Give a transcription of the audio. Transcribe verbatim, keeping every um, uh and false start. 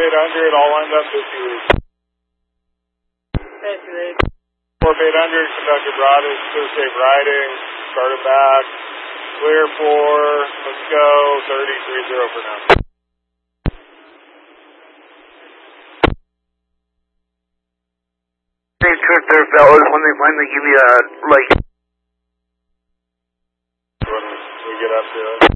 eight hundred, all lined up fifty leads. fifty leads. Corp eight hundred, conductor Broadus, clear safe riding, started back, clear four, let's go, thirty three zero for now. Same truth there, fellas, when they finally give you a, like... When we get up to it.